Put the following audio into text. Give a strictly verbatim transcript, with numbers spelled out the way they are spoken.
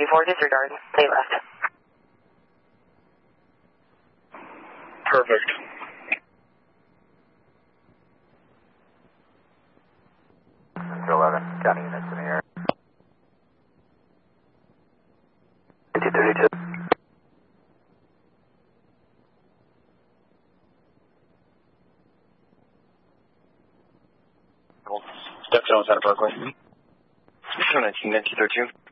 two four, disregard. Stay left. Perfect. eleven, county units in the air. two thirty-two. Step zone, Santa Parkway. nineteen, nineteen thirty-two.